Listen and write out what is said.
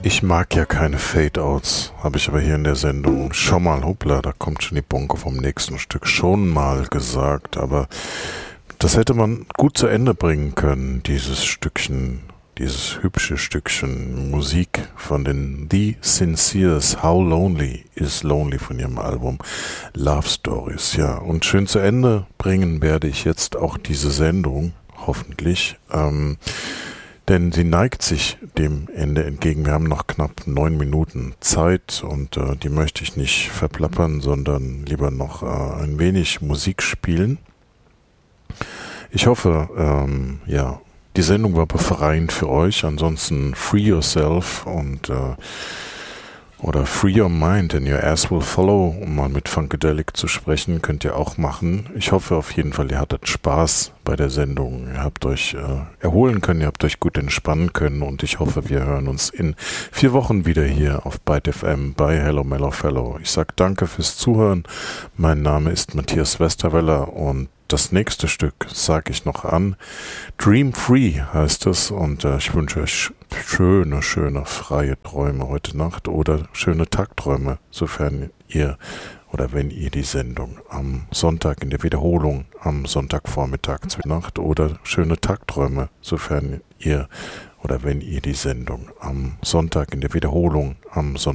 Ich mag ja keine Fade-Outs, habe ich aber hier in der Sendung schon mal, hoppla, da kommt schon die Bongo vom nächsten Stück, schon mal gesagt, aber das hätte man gut zu Ende bringen können, dieses Stückchen, dieses hübsche Stückchen Musik von den The Sinceres, How Lonely is Lonely von ihrem Album Love Stories, ja, und schön zu Ende bringen werde ich jetzt auch diese Sendung, hoffentlich, denn sie neigt sich dem Ende entgegen. Wir haben noch knapp 9 Minuten Zeit und die möchte ich nicht verplappern, sondern lieber noch ein wenig Musik spielen. Ich hoffe, ja, die Sendung war befreiend für euch. Ansonsten free yourself und oder free your mind and your ass will follow, um mal mit Funkadelic zu sprechen, könnt ihr auch machen. Ich hoffe auf jeden Fall, ihr hattet Spaß bei der Sendung. Ihr habt euch erholen können, ihr habt euch gut entspannen können und ich hoffe, wir hören uns in 4 Wochen wieder hier auf Byte FM bei Hello Mellow Fellow. Ich sage danke fürs Zuhören. Mein Name ist Matthias Westerweller und das nächste Stück sage ich noch an. Dream Free heißt es und ich wünsche euch schöne, freie Träume heute Nacht oder schöne Tagträume, sofern ihr oder wenn ihr die Sendung am Sonntag in der Wiederholung am Sonntagvormittag zur Nacht oder schöne Tagträume, sofern ihr oder wenn ihr die Sendung am Sonntag in der Wiederholung am Sonntag